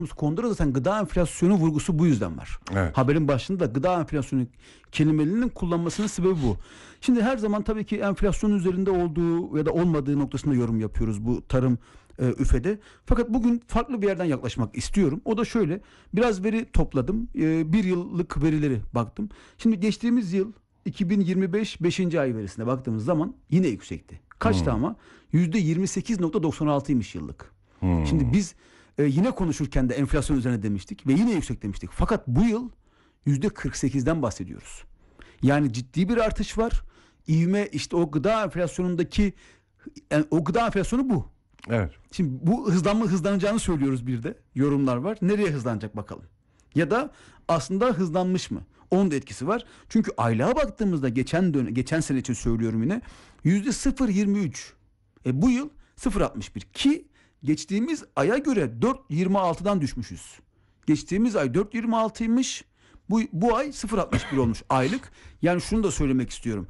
konuda zaten gıda enflasyonu vurgusu bu yüzden var. Evet. Haberin başında da gıda enflasyonu kelimelerinin kullanmasının sebebi bu. Şimdi her zaman tabii ki enflasyonun üzerinde olduğu ya da olmadığı noktasında yorum yapıyoruz bu tarım üfede. Fakat bugün farklı bir yerden yaklaşmak istiyorum. O da şöyle, biraz veri topladım. Bir yıllık verileri baktım. Şimdi geçtiğimiz yıl 2025 5. ay verisine baktığımız zaman yine yüksekti. Kaçtı ama? %28.96'ymış yıllık. Şimdi biz yine konuşurken de enflasyon üzerine demiştik ve yine yüksek demiştik. Fakat bu yıl %48'den bahsediyoruz. Yani ciddi bir artış var. İvme işte o gıda enflasyonundaki o gıda enflasyonu bu. Evet. Şimdi bu hızlanacağını söylüyoruz bir de. Yorumlar var. Nereye hızlanacak bakalım. Ya da aslında hızlanmış mı? Onun da etkisi var. Çünkü aylığa baktığımızda geçen sene için söylüyorum yine %0,23. Bu yıl 0,61 ki geçtiğimiz aya göre 4,26'dan düşmüşüz. Geçtiğimiz ay 4,26'ymış. Bu ay 0,61 olmuş aylık. Yani şunu da söylemek istiyorum.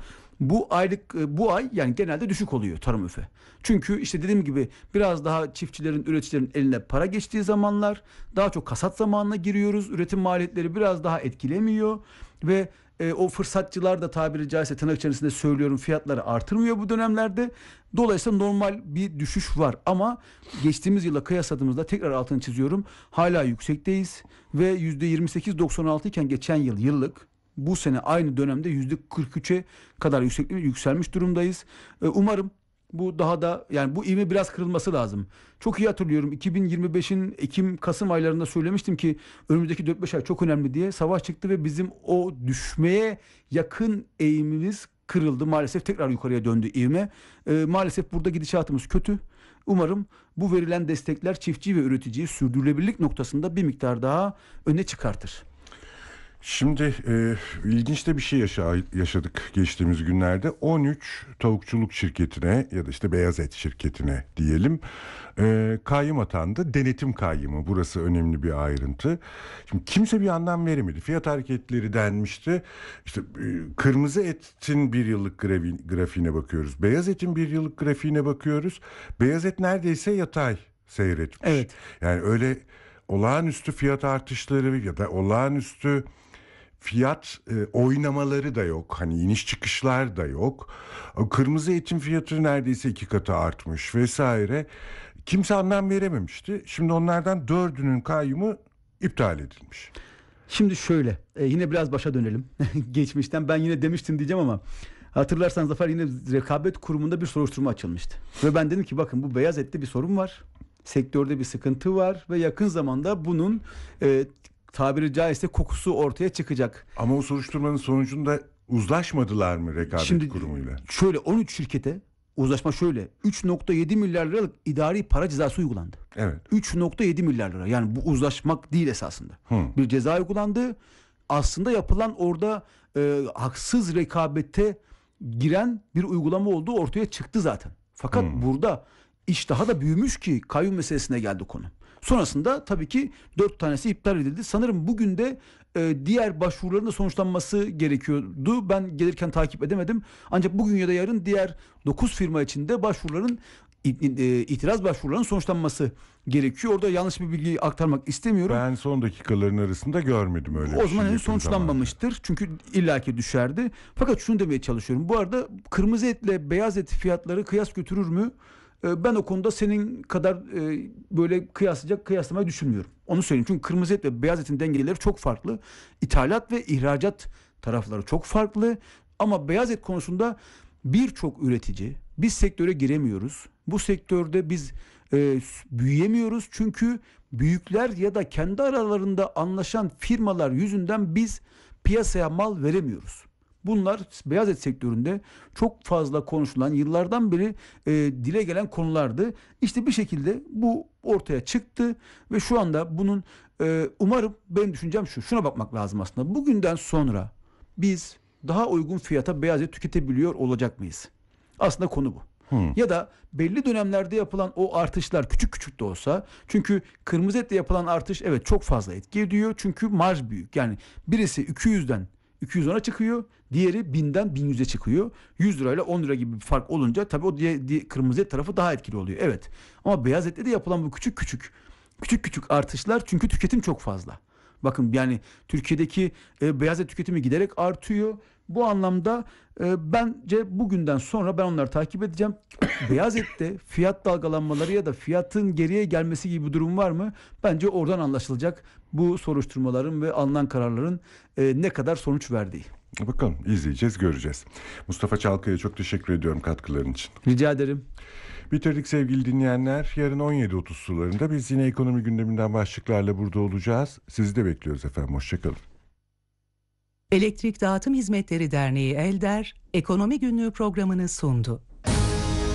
Bu ay yani genelde düşük oluyor tarım üfe. Çünkü işte dediğim gibi biraz daha çiftçilerin, üreticilerin eline para geçtiği zamanlar, daha çok hasat zamanına giriyoruz. Üretim maliyetleri biraz daha etkilemiyor ve o fırsatçılar da tabiri caizse tırnak içerisinde söylüyorum fiyatları artırmıyor bu dönemlerde. Dolayısıyla normal bir düşüş var ama geçtiğimiz yıla kıyasladığımızda tekrar altını çiziyorum. Hala yüksekteyiz ve %28.96 iken geçen yıllık bu sene aynı dönemde %43'e kadar yükselmiş durumdayız. Umarım bu daha da yani bu ivme biraz kırılması lazım. Çok iyi hatırlıyorum 2025'in Ekim-Kasım aylarında söylemiştim ki önümüzdeki 4-5 ay çok önemli diye. Savaş çıktı ve bizim o düşmeye yakın eğimimiz kırıldı. Maalesef tekrar yukarıya döndü ivme. Maalesef burada gidişatımız kötü. Umarım bu verilen destekler çiftçi ve üreticiyi sürdürülebilirlik noktasında bir miktar daha öne çıkartır. Şimdi ilginç de bir şey yaşadık geçtiğimiz günlerde. 13 tavukçuluk şirketine ya da işte beyaz et şirketine diyelim kayyım atandı. Denetim kayyımı, burası önemli bir ayrıntı. Şimdi kimse bir anlam veremedi. Fiyat hareketleri denmişti. İşte kırmızı etin bir yıllık grafiğine bakıyoruz. Beyaz etin bir yıllık grafiğine bakıyoruz. Beyaz et neredeyse yatay seyretmiş. Evet. Yani öyle olağanüstü fiyat artışları ya da olağanüstü fiyat oynamaları da yok. Hani iniş çıkışlar da yok. Kırmızı etin fiyatı neredeyse 2 katı artmış vesaire. Kimse anlam verememişti. Şimdi onlardan 4'ünün kayyumu iptal edilmiş. Şimdi şöyle yine biraz başa dönelim. Geçmişten ben yine demiştim diyeceğim ama hatırlarsanız Zafer yine rekabet kurumunda bir soruşturma açılmıştı. Ve ben dedim ki bakın bu beyaz ette bir sorun var. Sektörde bir sıkıntı var ve yakın zamanda bunun tabiri caizse kokusu ortaya çıkacak. Ama o soruşturmanın sonucunda uzlaşmadılar mı rekabet kurumuyla? Şöyle 13 şirkete uzlaşma şöyle 3,7 milyar liralık idari para cezası uygulandı. Evet. 3,7 milyar lira yani bu uzlaşmak değil esasında. Bir ceza uygulandı. Aslında yapılan orada haksız rekabete giren bir uygulama olduğu ortaya çıktı zaten. Fakat burada iş daha da büyümüş ki kayyum meselesine geldi konu. Sonrasında tabii ki 4 tanesi iptal edildi. Sanırım bugün de diğer başvuruların da sonuçlanması gerekiyordu. Ben gelirken takip edemedim. Ancak bugün ya da yarın diğer 9 firma için de başvuruların itiraz başvurularının sonuçlanması gerekiyor. Orada yanlış bir bilgi aktarmak istemiyorum. Ben son dakikaların arasında görmedim öyle bir şey. O zaman henüz sonuçlanmamıştır. Çünkü illaki düşerdi. Fakat şunu demeye çalışıyorum. Bu arada kırmızı etle beyaz et fiyatları kıyas götürür mü? Ben o konuda senin kadar böyle kıyaslamayı düşünmüyorum. Onu söyleyeyim. Çünkü kırmızı et ve beyaz etin dengeleri çok farklı. İthalat ve ihracat tarafları çok farklı. Ama beyaz et konusunda birçok üretici, biz sektöre giremiyoruz. Bu sektörde biz büyüyemiyoruz. Çünkü büyükler ya da kendi aralarında anlaşan firmalar yüzünden biz piyasaya mal veremiyoruz. Bunlar beyaz et sektöründe çok fazla konuşulan, yıllardan beri dile gelen konulardı. İşte bir şekilde bu ortaya çıktı ve şu anda bunun umarım benim düşüncem şuna bakmak lazım aslında. Bugünden sonra biz daha uygun fiyata beyaz et tüketebiliyor olacak mıyız? Aslında konu bu. Ya da belli dönemlerde yapılan o artışlar küçük küçük de olsa, çünkü kırmızı etle yapılan artış evet çok fazla etki ediyor çünkü marj büyük. Yani birisi 200'den 210'a çıkıyor. Diğeri 1000'den 1100'e çıkıyor. 100 lirayla 10 lira gibi bir fark olunca tabii o kırmızı et tarafı daha etkili oluyor. Evet. Ama beyaz ette de yapılan bu küçük küçük Küçük küçük artışlar, çünkü tüketim çok fazla. Bakın yani Türkiye'deki beyaz et tüketimi giderek artıyor. Bu anlamda bence bugünden sonra ben onları takip edeceğim. Beyaz ette fiyat dalgalanmaları ya da fiyatın geriye gelmesi gibi bir durum var mı? Bence oradan anlaşılacak bu soruşturmaların ve alınan kararların ne kadar sonuç verdiği. Bakalım, izleyeceğiz, göreceğiz. Mustafa Çalkaya çok teşekkür ediyorum katkıların için. Rica ederim. Bitirdik sevgili dinleyenler. Yarın 17.30 sularında biz yine ekonomi gündeminden başlıklarla burada olacağız. Sizi de bekliyoruz efendim. Hoşçakalın. Elektrik Dağıtım Hizmetleri Derneği Elder, Ekonomi Günlüğü programını sundu.